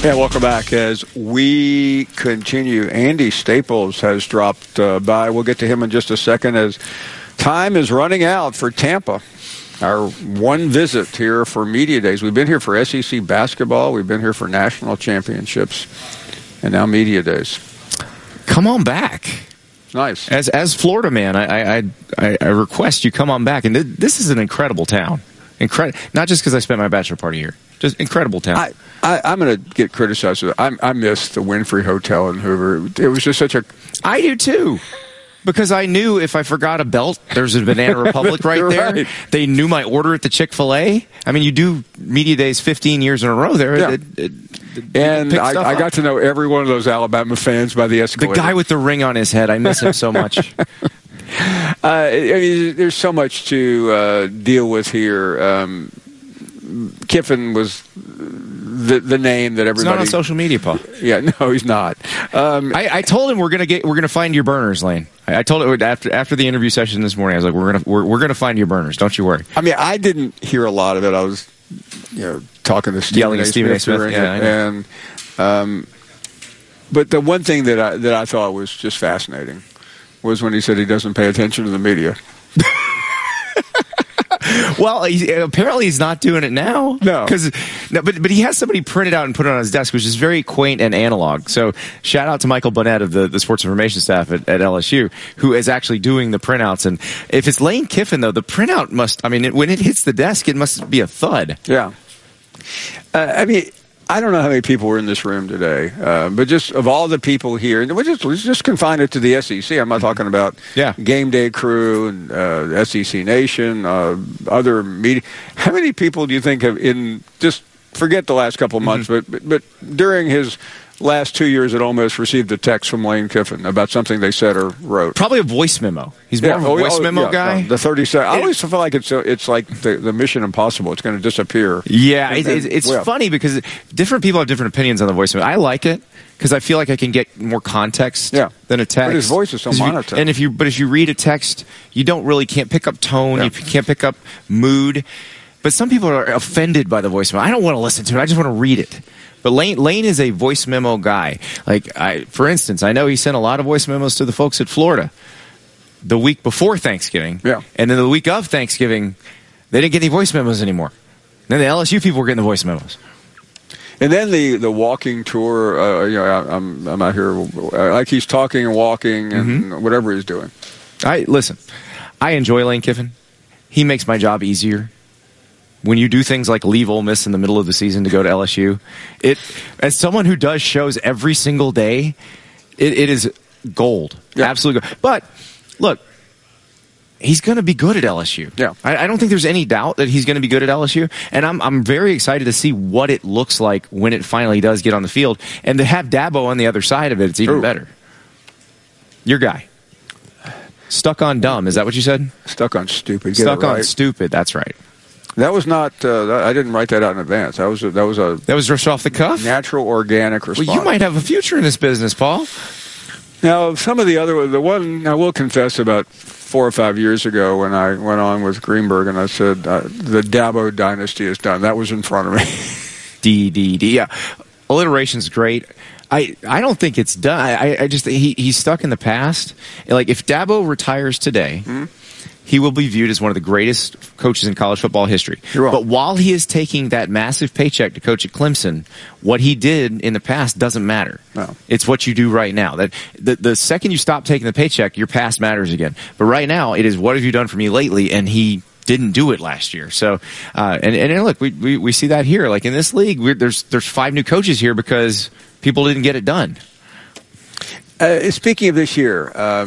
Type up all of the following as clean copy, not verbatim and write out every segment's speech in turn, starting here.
Yeah, welcome back as we continue. Andy Staples has dropped by. We'll get to him in just a second as time is running out for Tampa. Our one visit here for Media Days. We've been here for SEC basketball. We've been here for national championships. And now Media Days. Come on back. Nice. As Florida man, I request you come on back. And this is an incredible town. Not just because I spent my bachelor party here. Just incredible town. I'm going to get criticized. I miss the Winfrey Hotel in Hoover. It was just such a... I do too. Because I knew if I forgot a belt, there's a Banana Republic right there. Right. They knew my order at the Chick-fil-A. I mean, you do Media Days 15 years in a row there. Yeah. And I got to know every one of those Alabama fans by the escalator. The guy with the ring on his head, I miss him so much. I mean, there's so much to deal with here. Kiffin was the name that everybody... He's not on social media, Paul. Yeah, no, he's not. I told him we're gonna find your burners, Lane. I told it after the interview session this morning. I was like, we're gonna find your burners. Don't you worry. I mean, I didn't hear a lot of it. I was, talking to Stephen A. Smith. Yeah, and but the one thing that I thought was just fascinating was when he said he doesn't pay attention to the media. Well, apparently he's not doing it now. No. But he has somebody printed out and put it on his desk, which is very quaint and analog. So shout out to Michael Bonnet of the sports information staff at LSU, who is actually doing the printouts. And if it's Lane Kiffin, though, the printout when it hits the desk, it must be a thud. Yeah. I don't know how many people were in this room today, but just of all the people here, and we just confine it to the SEC. I'm not talking about Game Day Crew and SEC Nation, other media. How many people do you think have just forget the last couple of months, but during his last 2 years at Ole Miss received a text from Lane Kiffin about something they said or wrote? Probably a voice memo. He's more of a voice memo guy. The 30 seconds. I always feel like it's like the Mission Impossible. It's going to disappear. Yeah, it's funny because different people have different opinions on the voice memo. I like it because I feel like I can get more context than a text. But his voice is so monotone. If you read a text, you can't pick up tone. Yeah. You can't pick up mood. But some people are offended by the voice memo. I don't want to listen to it. I just want to read it. But Lane is a voice memo guy. For instance, I know he sent a lot of voice memos to the folks at Florida the week before Thanksgiving. Yeah. And then the week of Thanksgiving, they didn't get any voice memos anymore. Then the LSU people were getting the voice memos. And then the walking tour, I'm out here, like he's talking and walking and whatever he's doing. Listen, I enjoy Lane Kiffin. He makes my job easier. When you do things like leave Ole Miss in the middle of the season to go to LSU, as someone who does shows every single day, it is gold. Yeah. Absolutely gold. But, look, he's going to be good at LSU. Yeah. I don't think there's any doubt that he's going to be good at LSU, and I'm very excited to see what it looks like when it finally does get on the field. And to have Dabo on the other side of it, it's even better. Your guy. Stuck on dumb. Is that what you said? Stuck on stupid. Stuck on stupid. That's right. That was not. I didn't write that out in advance. That was just off the cuff. Natural, organic response. Well, you might have a future in this business, Paul. Now, the one I will confess about 4 or 5 years ago when I went on with Greenberg and I said the Dabo dynasty is done. That was in front of me. D. Yeah, alliteration's great. I don't think it's done. I just he's stuck in the past. Like if Dabo retires today. He will be viewed as one of the greatest coaches in college football history. But while he is taking that massive paycheck to coach at Clemson, what he did in the past doesn't matter. No. It's what you do right now. That the second you stop taking the paycheck, your past matters again. But right now, it is what have you done for me lately? And he didn't do it last year. So, and look, we see that here. Like in this league, there's 5 new coaches here because people didn't get it done. Speaking of this year.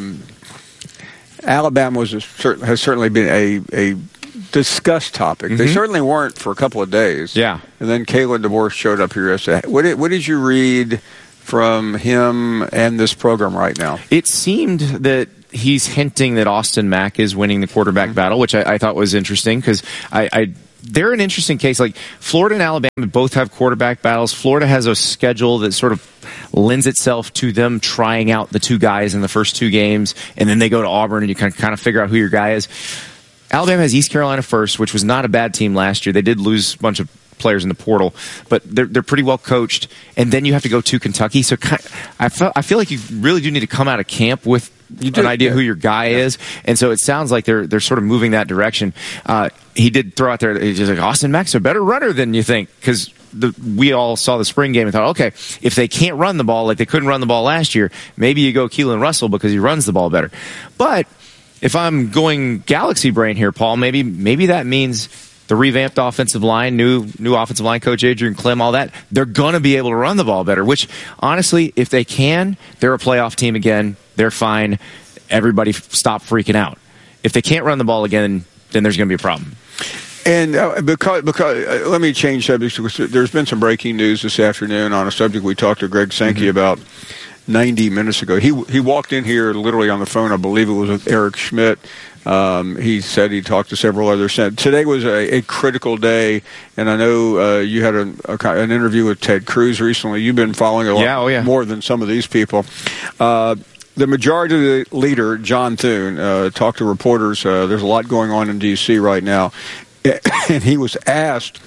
Alabama has certainly been a discussed topic. They certainly weren't for a couple of days. Yeah. And then Kalen DeBoer showed up here yesterday. What did you read from him and this program right now? It seemed that he's hinting that Austin Mack is winning the quarterback battle, which I thought was interesting because they're an interesting case. Like Florida and Alabama both have quarterback battles. Florida has a schedule that sort of lends itself to them trying out the 2 guys in the first 2 games, and then they go to Auburn and you can kind of figure out who your guy is. Alabama has East Carolina first, which was not a bad team last year. They did lose a bunch of players in the portal, but they're pretty well coached. And then you have to go to Kentucky. So I feel like you really do need to come out of camp with an idea who your guy is. And so it sounds like they're sort of moving that direction. He did throw out there, he's just like, Austin Mack's a better runner than you think, because we all saw the spring game and thought, okay, if they can't run the ball like they couldn't run the ball last year, maybe you go Keelan Russell because he runs the ball better. But if I'm going Galaxy brain here, Paul, maybe that means the revamped offensive line, new offensive line coach Adrian Clem, all that, they're going to be able to run the ball better, which honestly, if they can, they're a playoff team again. They're fine. Everybody stop freaking out. If they can't run the ball again, then there's going to be a problem. And because let me change subjects. There's been some breaking news this afternoon on a subject we talked to Greg Sankey about 90 minutes ago. He walked in here literally on the phone. I believe it was with Eric Schmidt. He said he talked to several others. Today was a critical day, and I know you had an interview with Ted Cruz recently. You've been following a lot more than some of these people. The majority leader, John Thune, talked to reporters. There's a lot going on in D.C. right now. And he was asked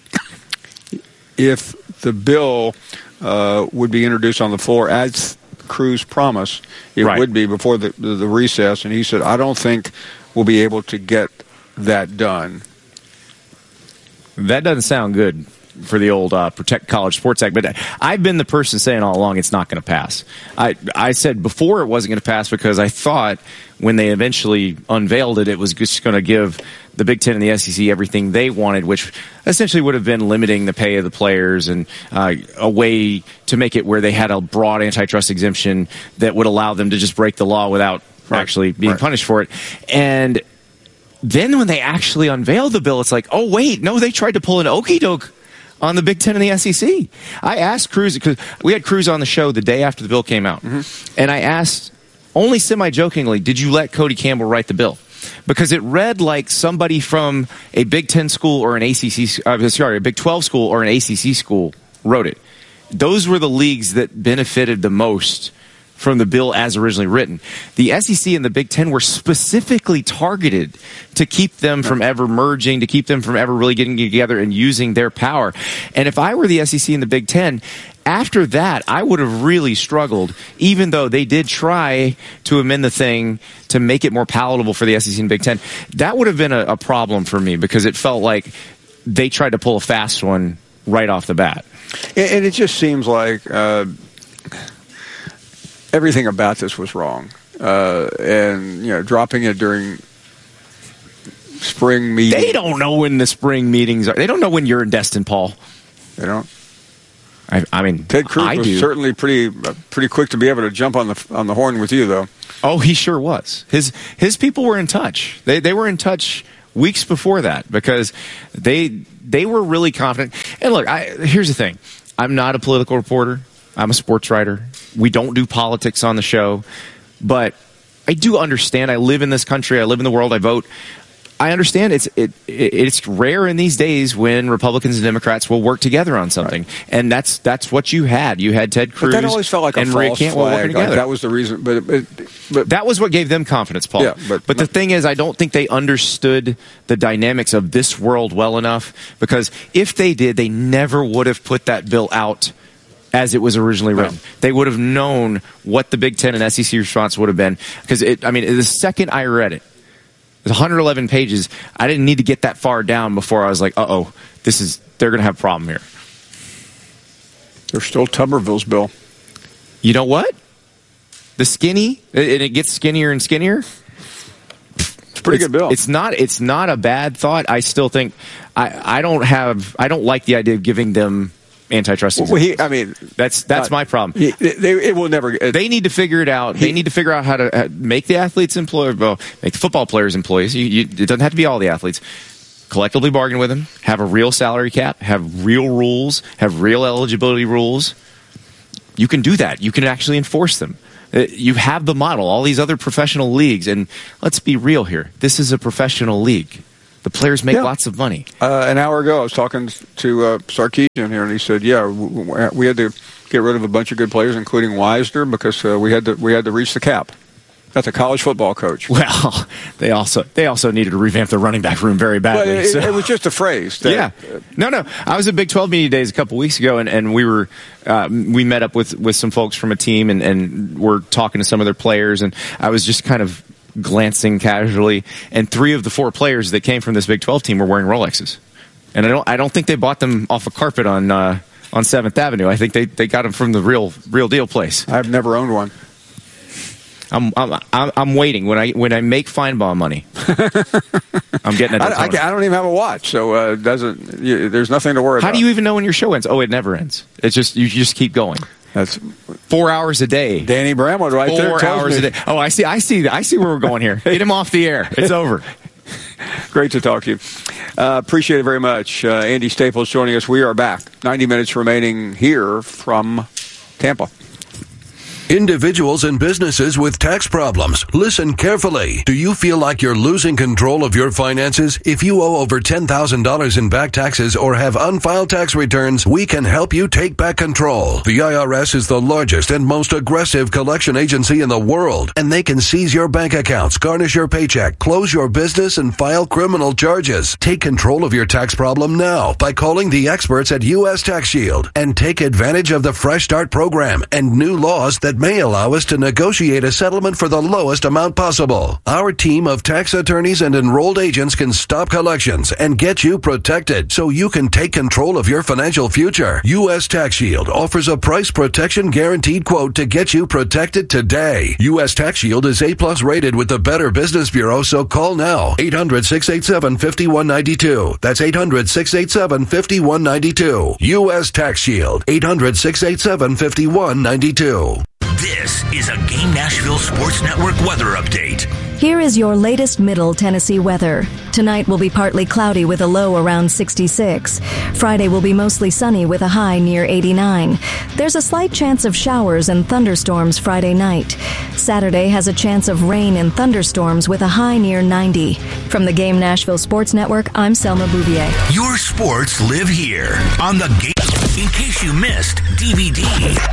if the bill would be introduced on the floor as Cruz promised it would be before the recess. And he said, I don't think we'll be able to get that done. That doesn't sound good for the old Protect College Sports Act. But I've been the person saying all along it's not going to pass. I said before it wasn't going to pass because I thought when they eventually unveiled it, it was just going to give the Big Ten and the SEC everything they wanted, which essentially would have been limiting the pay of the players and a way to make it where they had a broad antitrust exemption that would allow them to just break the law without actually being punished for it. And then when they actually unveiled the bill, it's like, oh, wait, no, they tried to pull an okey doke on the Big Ten and the SEC. I asked Cruz, because we had Cruz on the show the day after the bill came out, and I asked, only semi-jokingly, did you let Cody Campbell write the bill? Because it read like somebody from a Big Ten school or an a Big 12 school or an ACC school wrote it. Those were the leagues that benefited the most from the bill as originally written. The SEC and the Big Ten were specifically targeted to keep them from ever merging, to keep them from ever really getting together and using their power. And if I were the SEC and the Big Ten, after that, I would have really struggled, even though they did try to amend the thing to make it more palatable for the SEC and Big Ten. That would have been a problem for me because it felt like they tried to pull a fast one right off the bat. And it just seems like everything about this was wrong. And, dropping it during spring meetings. They don't know when the spring meetings are. They don't know when you're in Destin, Paul. They don't? I mean, Ted Cruz was certainly pretty quick to be able to jump on the horn with you, though. Oh, he sure was. His people were in touch. They were in touch weeks before that because they were really confident. And look, here's the thing: I'm not a political reporter. I'm a sports writer. We don't do politics on the show, but I do understand. I live in this country. I live in the world. I vote. I understand it's rare in these days when Republicans and Democrats will work together on something, and that's what you had. You had Ted Cruz, but that always felt like a false flag. Working together. Like that was the reason, but that was what gave them confidence, Paul. Yeah, but the thing is, I don't think they understood the dynamics of this world well enough. Because if they did, they never would have put that bill out as it was originally written. They would have known what the Big Ten and SEC response would have been. Because the second I read it. It's 111 pages. I didn't need to get that far down before I was like, they're going to have a problem here. There's still Tuberville's bill. You know what? The skinny, and it gets skinnier and skinnier. It's a pretty good bill. It's not a bad thought. I still think I don't like the idea of giving them antitrust. That's my problem. It will never. They need to figure it out. They need to figure out how to make the athletes make the football players employees. It doesn't have to be all the athletes. Collectively bargain with them. Have a real salary cap. Have real rules. Have real eligibility rules. You can do that. You can actually enforce them. You have the model. All these other professional leagues, and let's be real here. This is a professional league. The players make lots of money. An hour ago, I was talking to Sarkisian here, and he said, we had to get rid of a bunch of good players, including Wisner, because we had to reach the cap. That's a college football coach. Well, they also needed to revamp the running back room very badly. Well, it was just a phrase. Yeah. No. I was at Big 12 Media Days a couple weeks ago, and we met up with some folks from a team, and we're talking to some of their players, and I was just kind of glancing casually, and 3 of the 4 players that came from this Big 12 team were wearing Rolexes, and I don't think they bought them off a carpet on 7th Avenue. I think they got them from the real deal place. I've never owned one. I'm waiting when I make Feinbaum money. I'm getting it. I don't even have a watch, so there's nothing to worry about. How do you even know when your show ends? Oh, it never ends. It's just you just keep going. That's 4 hours a day. Danny Bramwood right 4 there. 4 hours a day. Oh, I see where we're going here. Get him off the air. It's over. Great to talk to you. Appreciate it very much. Andy Staples joining us. We are back. 90 minutes remaining here from Tampa. Individuals and businesses with tax problems, listen carefully. Do you feel like you're losing control of your finances? If you owe over $10,000 in back taxes or have unfiled tax returns, we can help you take back control. The IRS is the largest and most aggressive collection agency in the world, and they can seize your bank accounts, garnish your paycheck, close your business, and file criminal charges. Take control of your tax problem now by calling the experts at U.S. Tax Shield and take advantage of the Fresh Start program and new laws that may allow us to negotiate a settlement for the lowest amount possible. Our team of tax attorneys and enrolled agents can stop collections and get you protected so you can take control of your financial future. U.S. Tax Shield offers a price protection guaranteed quote to get you protected today. U.S. Tax Shield is A+ rated with the Better Business Bureau, so call now. 800-687-5192. That's 800-687-5192. U.S. Tax Shield. 800-687-5192. This is a Game Nashville Sports Network weather update. Here is your latest Middle Tennessee weather. Tonight will be partly cloudy with a low around 66. Friday will be mostly sunny with a high near 89. There's a slight chance of showers and thunderstorms Friday night. Saturday has a chance of rain and thunderstorms with a high near 90. From the Game Nashville Sports Network, I'm Selma Bouvier. Your sports live here on the Game. In case you missed DVD.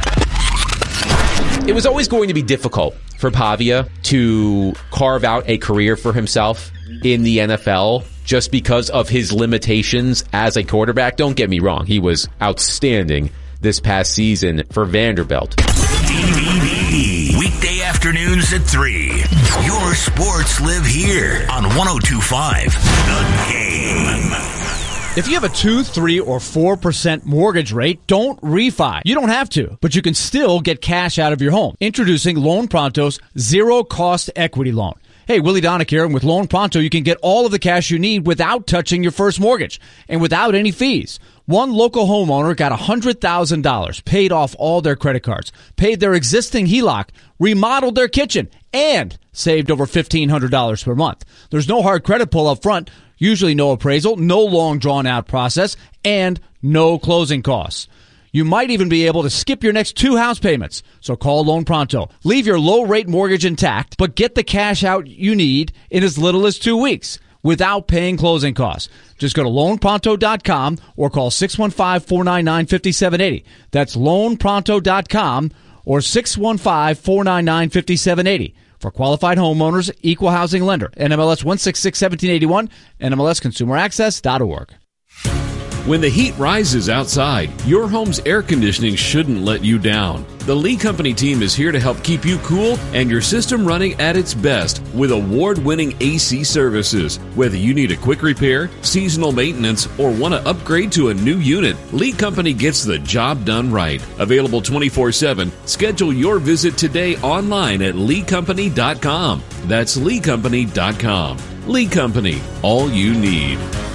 It was always going to be difficult for Pavia to carve out a career for himself in the NFL just because of his limitations as a quarterback. Don't get me wrong. He was outstanding this past season for Vanderbilt. DVD. Weekday afternoons at 3. Your sports live here on 102.5 The Game. If you have a 2, 3, or 4% mortgage rate, don't refi. You don't have to, but you can still get cash out of your home. Introducing Loan Pronto's zero-cost equity loan. Hey, Willie Donick here, and with Loan Pronto, you can get all of the cash you need without touching your first mortgage and without any fees. One local homeowner got $100,000, paid off all their credit cards, paid their existing HELOC, remodeled their kitchen, and saved over $1,500 per month. There's no hard credit pull up front. Usually no appraisal, no long drawn-out process, and no closing costs. You might even be able to skip your next 2 house payments. So call Loan Pronto. Leave your low-rate mortgage intact, but get the cash out you need in as little as 2 weeks without paying closing costs. Just go to loanpronto.com or call 615-499-5780. That's loanpronto.com or 615-499-5780. For qualified homeowners, equal housing lender. NMLS 1661781, NMLSconsumeraccess.org. When the heat rises outside, your home's air conditioning shouldn't let you down. The Lee Company team is here to help keep you cool and your system running at its best with award-winning AC services. Whether you need a quick repair, seasonal maintenance, or want to upgrade to a new unit, Lee Company gets the job done right. Available 24/7. Schedule your visit today online at leecompany.com. That's leecompany.com. Lee Company, all you need.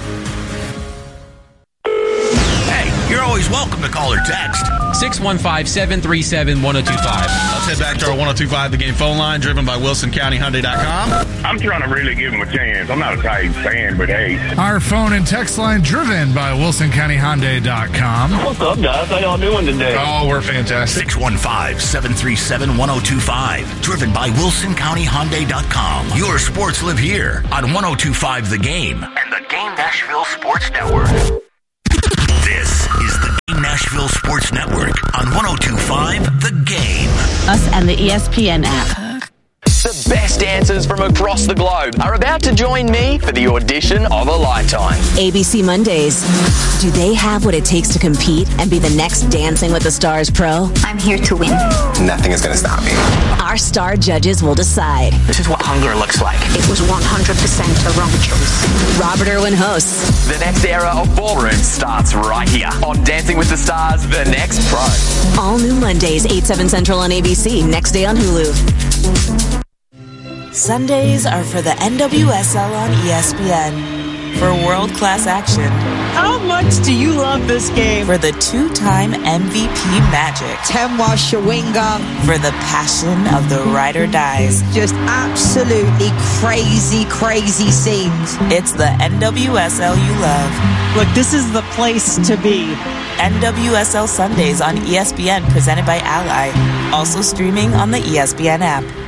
You're always welcome to call or text. 615-737-1025. Let's head back to our 1025 The Game phone line, driven by WilsonCountyHyundai.com. I'm trying to really give him a chance. I'm not a Titans fan, but hey. Our phone and text line, driven by WilsonCountyHyundai.com. What's up, guys? How y'all doing today? Oh, we're fantastic. 615-737-1025. Driven by WilsonCountyHyundai.com. Your sports live here on 1025 The Game and the Game Nashville Sports Network. This is the Game Nashville Sports Network on 102.5 The Game. Us and the ESPN app. The best dancers from across the globe are about to join me for the audition of a lifetime. ABC Mondays. Do they have what it takes to compete and be the next Dancing with the Stars pro? I'm here to win. Nothing is going to stop me. Our star judges will decide. This is what hunger looks like. It was 100% a wrong choice. Robert Irwin hosts. The next era of ballroom starts right here on Dancing with the Stars, The Next Pro. All new Mondays, 8/7 Central on ABC. Next day on Hulu. Sundays are for the NWSL on ESPN. For world-class action. How much do you love this game? For the two-time MVP magic. Temwa Shawinga. For the passion of the ride or dies. Just absolutely crazy, crazy scenes. It's the NWSL you love. Look, this is the place to be. NWSL Sundays on ESPN, presented by Ally. Also streaming on the ESPN app.